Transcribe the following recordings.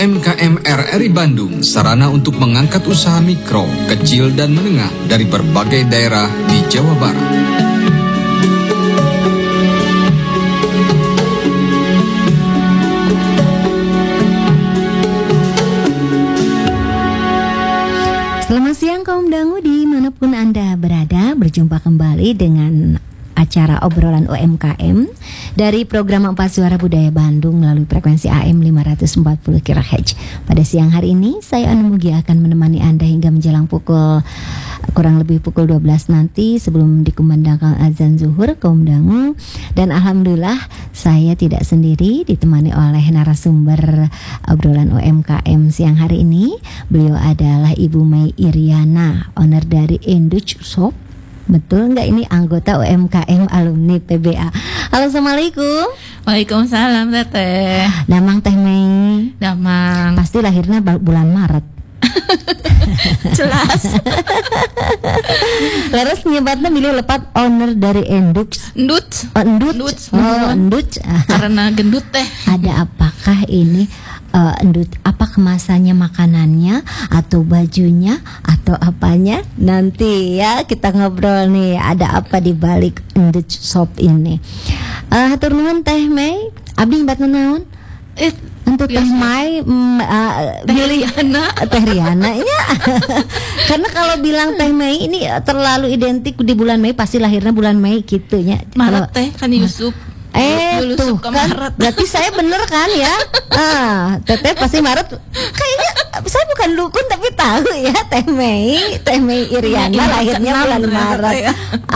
UMKM RRI Bandung, sarana untuk mengangkat usaha mikro, kecil, dan menengah dari berbagai daerah di Jawa Barat. Selamat siang kaum dangu dimanapun Anda berada, berjumpa kembali dengan acara obrolan UMKM dari program 4 Suara Budaya Bandung melalui frekuensi AM 540 kHz. Pada siang hari ini saya Anu Mugia akan menemani Anda hingga menjelang kurang lebih pukul 12 nanti sebelum dikumandangkan azan zuhur kaum dangu. Dan alhamdulillah saya tidak sendiri, ditemani oleh narasumber obrolan UMKM siang hari ini. Beliau adalah Ibu May Iriana, owner dari Induch Shop. Betul nggak ini anggota UMKM alumni PBA. Halo, assalamualaikum. Waalaikumsalam Teteh. Damang Teh May. Damang. Pasti lahirnya bulan Maret. Jelas. Laras nyebatnya milih lepat owner dari Induch. Endut. Induch. Karena gendut teh. Ada apakah ini Endut, apa kemasannya, makanannya atau bajunya atau apanya? Nanti ya kita ngobrol nih, ada apa di balik Induch Shop ini. Hatur nuhun Teh May, abdi batna naon? Untuk Teh May Teh Riana ya. Karena kalau bilang Teh May ini terlalu identik di bulan Mei, pasti lahirnya bulan Mei gitu ya. Maret teh kan Yusuf. Tuh kan, berarti saya bener kan ya. Teteh pasti Maret. Kayaknya saya bukan dukun tapi tahu ya Teh May Iriana lahirnya bulan Maret ya.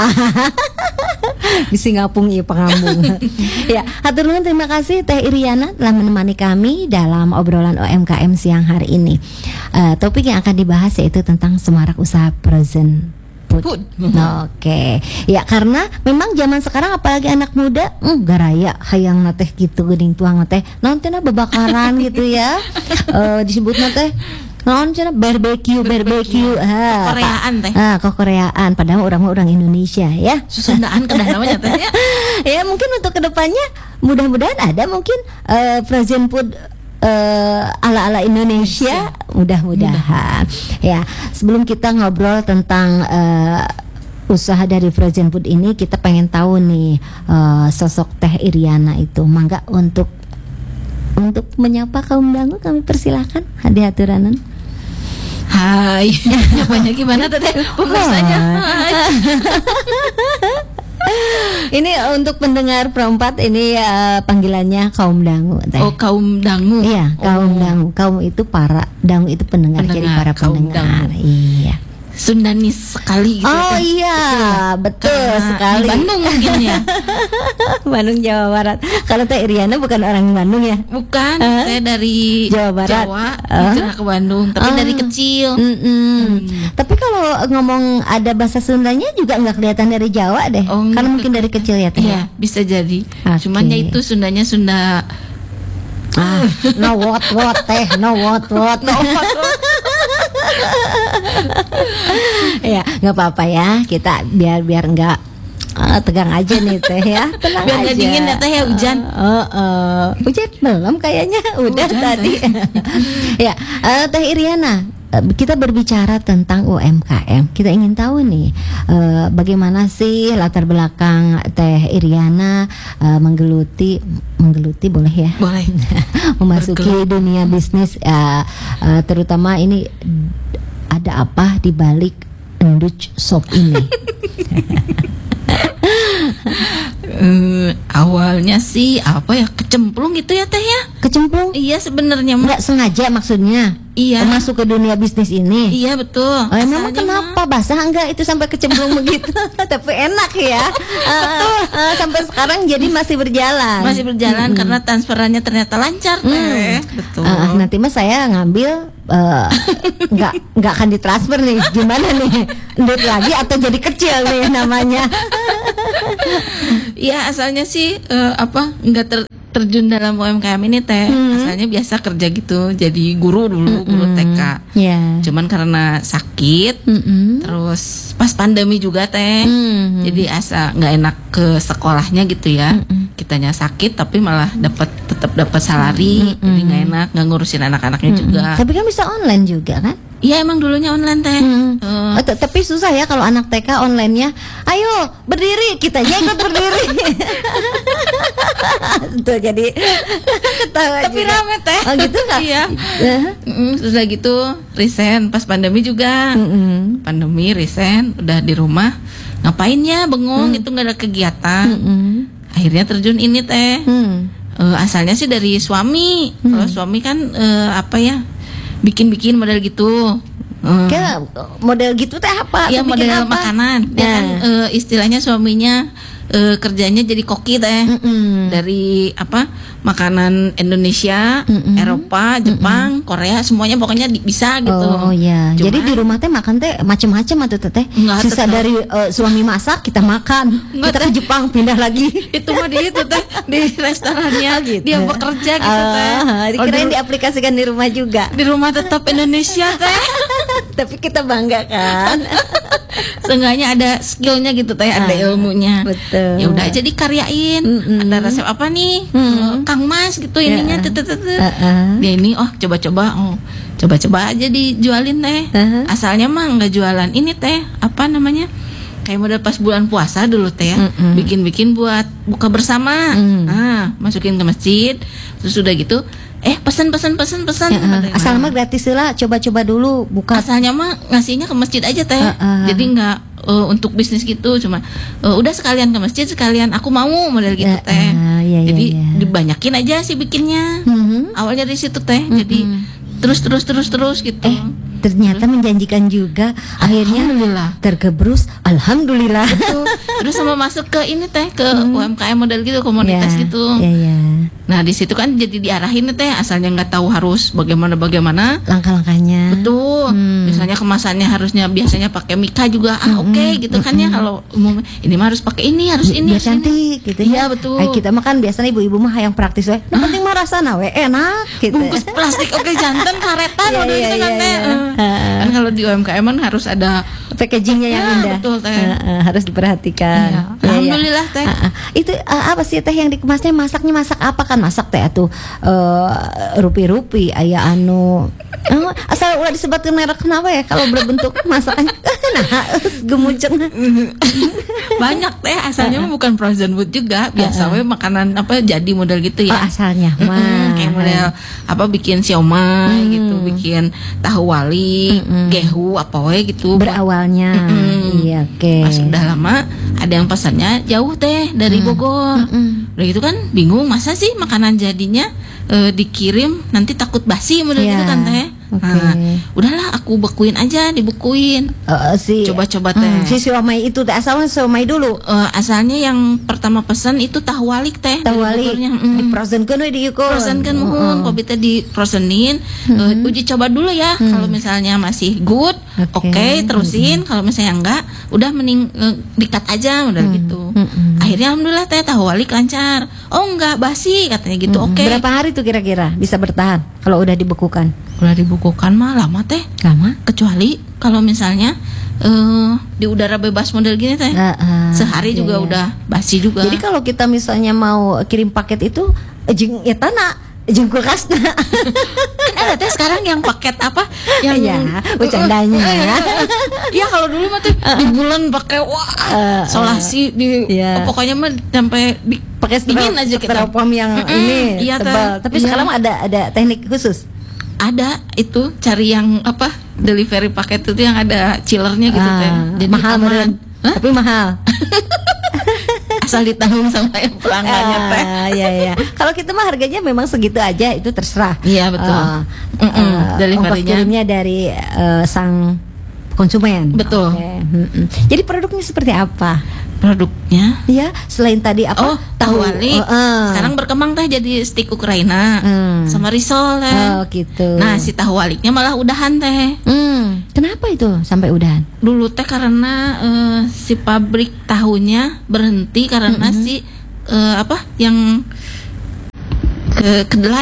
Bisa ngapung ieu pangambung. Ya, hatur nuhun, terima kasih Teh Iriana telah menemani kami dalam obrolan UMKM siang hari ini. Topik yang akan dibahas yaitu tentang semarak usaha frozen food. Oke. Ya, karena memang zaman sekarang apalagi anak muda garaya hayang teh gitu geuning tuang teh naon cenah babakaran gitu ya. Disebutna teh naon cenah barbecue. Koreaan teh. Koreaan padahal orang Indonesia ya. Susundaan kedah namanya teh ya. Ya, mungkin untuk kedepannya mudah-mudahan ada mungkin frozen food ala Indonesia, mudah-mudahan. Ya, sebelum kita ngobrol tentang usaha dari frozen food ini, kita pengen tahu nih sosok Teh Iriana itu. Mangga untuk menyapa kaum dangu kami persilahkan hadi haturanan. Hai. Nyapanya gimana Teteh? Pembahasannya. Ini untuk pendengar perempat ini panggilannya kaum dangu. Oh, kaum dangu. Iya, kaum dangu. Kaum itu para dangu itu pendengar, jadi para pendengar. Iya. Sundanis sekali gitu. Oh iya, betul sekali. Di Bandung mungkin ya. Bandung, Jawa Barat. Kalau Teh Iriana bukan orang Bandung ya? Bukan, saya dari Jawa Barat. Hijrah ke Bandung, tapi dari kecil. Tapi kalau ngomong ada bahasa Sundanya juga nggak kelihatan dari Jawa deh. Karena mungkin dari kecil ya Teh. Iya, bisa jadi. Cuman ya itu Sundanya Sunda. No what Teh, no what. Ya, nggak apa-apa ya. Kita biar nggak tegang aja nih Teh ya. Tenang biar aja. Biar dingin ya Teh ya, hujan. Hujan belum kayaknya. Udah hujan tadi. Ya, Teh Iriana, kita berbicara tentang UMKM. Kita ingin tahu nih bagaimana sih latar belakang Teh Iriana menggeluti boleh ya? Boleh. Memasuki dunia bisnis, terutama ini ada apa di balik Induch Shop ini? Awalnya sih apa ya, kecemplung gitu ya Teh ya? Kecemplung? Iya sebenarnya nggak sengaja maksudnya. Iya. Masuk ke dunia bisnis ini. Iya betul. Memang kenapa basah enggak itu sampai kecemplung begitu? Tapi enak ya. Betul. Sampai sekarang jadi masih berjalan. Masih berjalan karena transferannya ternyata lancar Teh. Betul. Nanti mas saya ngambil nggak akan ditransfer nih. Gimana nih? Ndut lagi atau jadi kecil nih namanya? Iya, asalnya sih nggak terjun dalam UMKM ini Teh. Asalnya biasa kerja gitu, jadi guru dulu, guru TK. Yeah. Cuman karena sakit, terus pas pandemi juga Teh, jadi asa nggak enak ke sekolahnya gitu ya. Kitanya sakit tapi malah dapat tetap dapat salari, jadi nggak enak, nggak ngurusin anak-anaknya juga. Tapi kan bisa online juga kan? Iya emang dulunya online teh. Tapi susah ya kalau anak TK online-nya. Ayo berdiri, kitanya ikut berdiri. Tuh jadi ketawa. Tapi juga. rame teh. Oh gitu nggak? Iya. Terus udah gitu resign pas pandemi juga. Pandemi resign, udah di rumah. Ngapain ya bengong, itu nggak ada kegiatan. Akhirnya terjun ini teh. Asalnya sih dari suami. Kalau suami kan apa ya? Bikin model gitu. Kayak model gitu teh apa? Iya model apa? makanan. Dia kan istilahnya suaminya kerjanya jadi koki teh. Dari apa? Makanan Indonesia, Eropa, Jepang, Korea, semuanya pokoknya bisa gitu. Oh iya. Cuma, jadi di rumah teh makan teh macam-macam atau teh? Enggak, Sisa tetap. dari suami masak kita makan. Enggak, Kita ke Jepang pindah lagi. itu mah di itu teh di restorannya gitu. dia bekerja gitu teh. Dikirain diaplikasikan di rumah juga. Di rumah tetap Indonesia teh. Tapi kita bangga kan. Seenggaknya ada skillnya gitu teh, ada ilmunya. Betul. Ya udah aja dikaryain. Ada resep apa nih? Kang Mas gitu ininya dia ini coba-coba aja dijualin teh. Asalnya mah nggak jualan ini teh, apa namanya? Kayak model pas bulan puasa dulu teh ya. Bikin buat buka bersama. Nah, masukin ke masjid. Terus udah gitu pesan. Asal mah gratis lah, coba-coba dulu buka. Asalnya mah ngasihnya ke masjid aja teh. Jadi nggak untuk bisnis gitu, cuma udah sekalian ke masjid, sekalian aku mau model gitu teh. Jadi dibanyakin aja sih bikinnya. Awalnya dari situ teh. Jadi terus gitu. Ternyata menjanjikan juga. Akhirnya tergebrus. Alhamdulillah. Terus sama masuk ke ini teh, ke UMKM model gitu, komunitas gitu. Nah di situ kan jadi diarahin teh, asalnya nggak tahu harus bagaimana langkah-langkahnya. Betul. Misalnya kemasannya biasanya pakai mika juga. Oke, gitu kan ya. Kalau umum ini mah harus pakai ini, harus ini, biar cantik gitu ya. Iya betul. Kita mah kan biasanya ibu-ibu mah yang praktis we. Yang penting mah rasana we enak gitu. Bungkus plastik oke, jantan karetan Iya, udah iya, gitu kan iya, teh. iya. Kan kalau di UMKM kan harus ada packagingnya yang indah. Betul teh. Harus diperhatikan. Iya. Alhamdulillah teh. Itu apa sih teh yang dikemasnya, masaknya masak apa kan? Masak teh atuh rupi-rupi aya anu asal ulah disebutkeun merek kenapa ya kalau berbentuk masakannya nah gemuceng. Banyak teh asalnya mah bukan frozen food juga, biasa we makanan apa jadi model gitu ya. Asalnya mah kayak model apa bikin siomay gitu, bikin tahu wali, gehu apa we gitu. Berawalnya. Iya, oke. Pas udah lama ada yang pesannya jauh teh dari Bogor. Udah gitu kan bingung, masa sih makanan jadinya dikirim nanti takut basi model gitu kan teh. Nah, udahlah aku bekuin aja, dibukuin. Coba-coba teh. Si siomay itu teh asalnya siomay dulu. Asalnya yang pertama pesan itu tahu walik teh. Tahu walik. Diprosenkeun we diukur. Prosenkeun muhun, kopi teh diprosenin. Uji coba dulu ya. Kalau misalnya masih good, oke, terusin. Kalau misalnya enggak, udah mending dikat aja udah gitu. Akhirnya alhamdulillah teh tahu walik lancar. Oh enggak basi katanya gitu. Oke. Berapa hari tuh kira-kira bisa bertahan kalau udah dibekukan? Udah dibukukan mah lama teh. Lama? Kecuali kalau misalnya di udara bebas model gini teh. Sehari juga udah basi juga. Jadi kalau kita misalnya mau kirim paket itu jeung ya tanah jeung kulkasna. Kan ada teh sekarang yang paket apa? Yang bercandanya. Iya kalau dulu mah tuh di bulan pakai solasi pokoknya mah sampai pakai dingin aja kita. Styrofoam yang ini tebal. Tapi sekarang ada teknik khusus. Ada itu cari yang apa delivery paket itu yang ada chillernya gitu teh. Jadi mahal beneran. Tapi mahal. Asal ditanggung sama yang pelanggannya teh. Iya. Kalau kita mah harganya memang segitu aja, itu terserah. Iya betul. Ongkos kirimnya dari sang konsumen. Betul. Jadi produknya seperti apa? Produknya ya selain tadi apa tahu wali sekarang berkembang teh jadi stik Ukraina sama risol teh. Gitu. Nah si tahu waliknya malah udahan teh. Kenapa itu sampai udahan? Dulu teh karena si pabrik tahunya berhenti karena si apa yang kedelai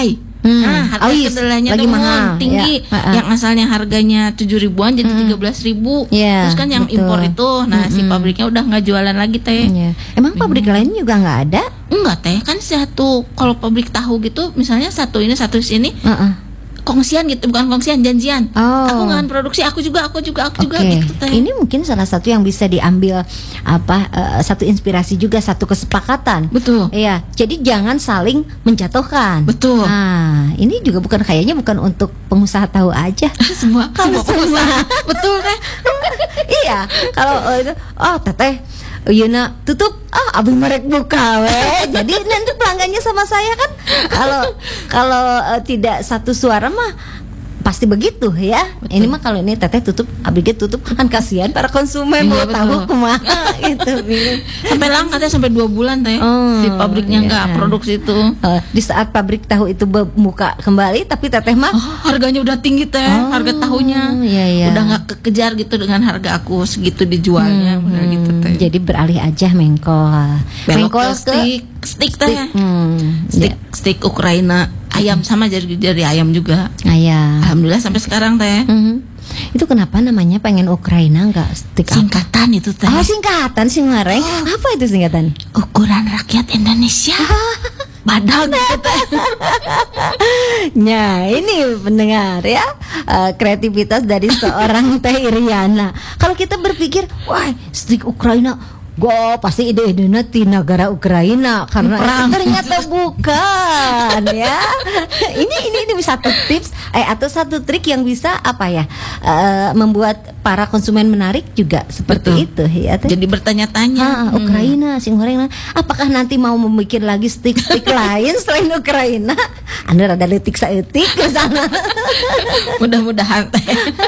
Harga kedelainya lagi mahal, tinggi. Ya. Yang asalnya harganya 7.000-an jadi 13.000. Ya, Terus kan yang betul. impor itu, si pabriknya udah nggak jualan lagi teh. Ya. Emang pabrik lain juga nggak ada? Enggak teh, kan satu kalau pabrik tahu gitu, misalnya satu ini satu sini. Kongsian gitu, bukan kongsian, janjian. Aku nggak produksi, aku juga gitu teh. Ini mungkin salah satu yang bisa diambil satu inspirasi juga, satu kesepakatan. Betul. Iya, jadi jangan saling menjatuhkan. Betul. Nah, ini juga bukan untuk pengusaha tahu aja. Semua betul teh. Iya, kalau itu teteh Yuna tutup, abis merek buka Jadi nanti pelanggannya sama saya kan. Kalau tidak satu suara mah pasti begitu ya. Betul. Ini mah kalau ini teteh tutup, abg tutup, kan kasihan para konsumen mau tahu kumaha gitu. Sampai langka teh sampai 2 bulan teh. Si pabriknya nggak produksi itu. Di saat pabrik tahu itu buka kembali, tapi teteh mah harganya udah tinggi teh, harga tahunya. Udah nggak kekejar gitu dengan harga aku segitu dijualnya, gitu teh. Jadi beralih aja mengkol ke stik teh. Stik Ukraina. Ayam sama jadi ayam juga. Ayam. Alhamdulillah sampai sekarang teh. Itu kenapa namanya pengen Ukraina nggak stik? Singkatan itu teh. Singkatan sih Mareng. Apa itu singkatan? Ukuran rakyat Indonesia. Badak gitu teh. Nah ini pendengar ya, kreativitas dari seorang Teh Iriana. Kalau kita berpikir, wah stik Ukraina, pasti ide-idenya di negara Ukraina karena ternyata bukan ya. Ini satu tips atau satu trik yang bisa membuat para konsumen menarik juga seperti itu ya. Jadi bertanya-tanya, Ukraina, Ukraina, apakah nanti mau memikir lagi stik-stik lain selain Ukraina? Anda rada letik saeutik ke sana. Mudah-mudahan teh.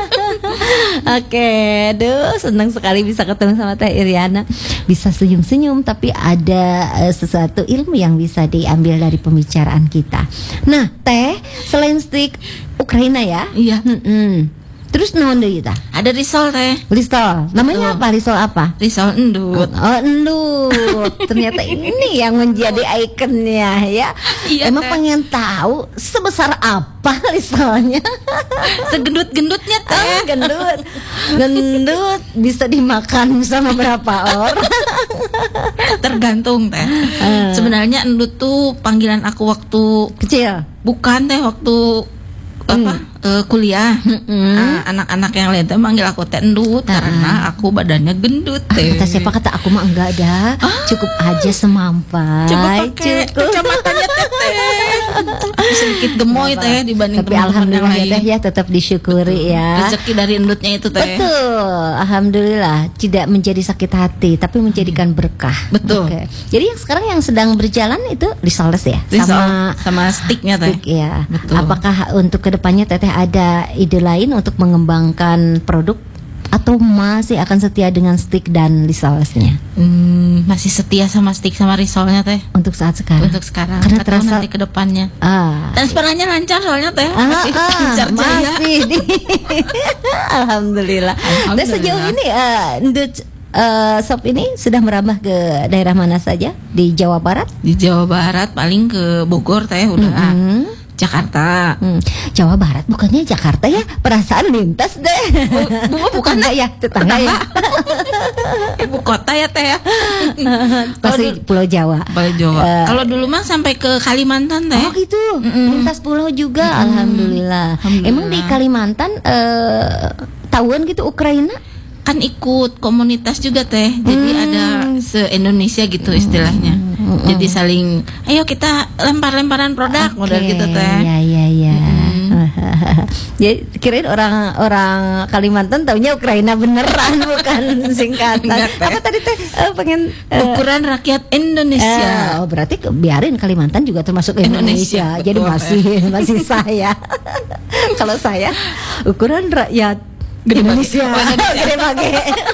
Oke, senang sekali bisa ketemu sama Teh Iriana. Bisa senyum-senyum tapi ada sesuatu ilmu yang bisa diambil dari pembicaraan kita. Nah, Teh, selain stik Ukraina ya? Iya. Terus naon deui tah? Ada risol teh. Risol. Namanya apa? Risol apa? Risol endut. Endut. Ternyata ini yang menjadi ikonnya ya. Iya, emang pengen tahu sebesar apa risolnya? Segendut-gendutnya teh. Gendut bisa dimakan sama berapa orang? Tergantung teh. Sebenarnya endut tuh panggilan aku waktu kecil. Bukan teh, waktu kuliah. Anak-anak yang lain teh manggil aku teh endut karena aku badannya gendut teh. Kata siapa? Kata aku mah enggak ada. Cukup aja semampai. Coba pakai kacamatanya teh. Sedikit gemoy teh dibanding tapi alhamdulillah ya teh ya, tetap disyukuri. Betul. Ya. Rezeki dari endutnya itu teh. Betul. Alhamdulillah tidak menjadi sakit hati tapi menjadikan berkah. Betul. Okay. Jadi yang sekarang yang sedang berjalan itu risoles ya. Sama stiknya teh. Ya. Betul. Apakah untuk kedepannya teteh ada ide lain untuk mengembangkan produk atau masih akan setia dengan stik dan risolesnya? Masih setia sama stik sama risolnya teh. Untuk saat sekarang. Karena terasa nanti kedepannya. Transferannya lancar soalnya teh. Masih di. Alhamdulillah. Dan sejauh ini shop ini sudah merambah ke daerah mana saja di Jawa Barat? Di Jawa Barat paling ke Bogor teh udah. Jakarta. Jawa Barat bukannya Jakarta ya? Perasaan lintas deh. Bukan ya, tetangga ya. Ibu kota ya teh ya. Pasti Pulau Jawa. Kalau dulu mah sampai ke Kalimantan teh. Oh gitu. Lintas pulau juga. Alhamdulillah. Emang di Kalimantan tahuan gitu Ukraina? Kan ikut komunitas juga teh. Jadi ada se-Indonesia gitu istilahnya. Jadi saling, ayo kita lempar-lemparan produk model gitu teh. Iya. Jadi kirain orang Kalimantan taunya Ukraina beneran bukan singkatan. Apa tadi teh pengen ukuran rakyat Indonesia. Berarti biarin Kalimantan juga termasuk Indonesia. Jadi masih saya. Kalau saya ukuran rakyat Indonesia. Gede bage.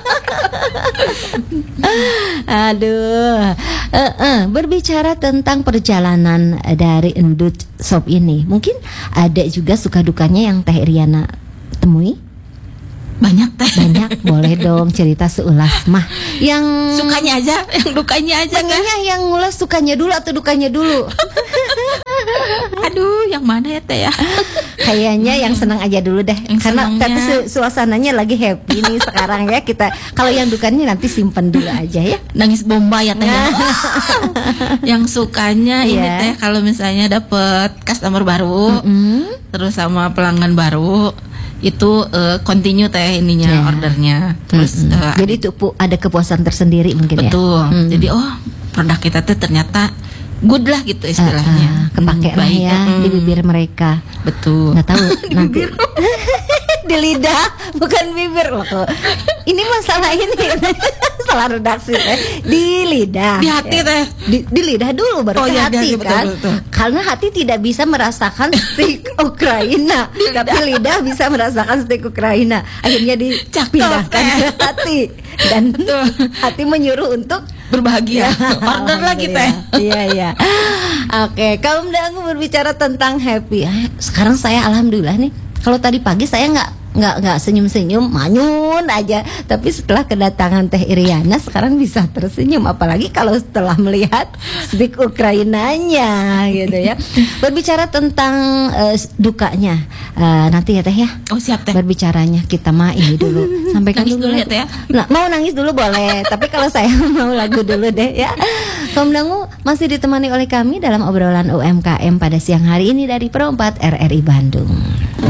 Aduh. Berbicara tentang perjalanan dari endut shop ini, mungkin ada juga suka dukanya yang Teh Iriana temui? Banyak teh. Boleh dong cerita seulas mah. Yang sukanya aja, yang dukanya aja. Pengennya yang ngulas sukanya dulu atau dukanya dulu? Aduh, yang mana ya teh ya? Kayaknya yang senang aja dulu deh, Yang karena senangnya. tapi suasananya lagi happy nih sekarang ya kita. Kalau yang dukanya nanti simpen dulu aja ya. Nangis bomba ya teh. Yang sukanya ini Iya. teh kalau misalnya dapet customer baru, terus sama pelanggan baru, itu continue teh ininya Ya. ordernya. Terus Jadi itu ada kepuasan tersendiri mungkin betul. ya. Jadi produk kita tuh ternyata good lah gitu istilahnya. Kepake lah Baik. ya di bibir mereka. Betul. Nggak tahu nanti di lidah bukan bibir loh. Ini masalah ini salah redaksi teh. Di lidah. Di hati ya. teh. Di lidah dulu baru Oh, ke iya, di hati hati, betul, kan. betul. Karena hati tidak bisa merasakan stik Ukraina, tapi lidah bisa merasakan stik Ukraina. Akhirnya dipindahkan ke hati dan hati menyuruh untuk Berbahagia. Order lagi teh. Iya. Oke, kaum dangu berbicara tentang happy. Sekarang saya alhamdulillah nih. Kalau tadi pagi saya nggak senyum-senyum, manyun aja. Tapi setelah kedatangan Teh Iriana sekarang bisa tersenyum. Apalagi kalau setelah melihat stik Ukrainanya gitu ya. Berbicara tentang dukanya nanti ya Teh ya. Oh siap teh. Berbicaranya kita mah ini dulu. Sampaikan Nangis dulu ya, lagu. Teh ya? Nah, mau nangis dulu boleh, tapi kalau saya mau lagu dulu deh ya. Kaum dangu masih ditemani oleh kami dalam obrolan UMKM pada siang hari ini dari Pro 4 RRI Bandung.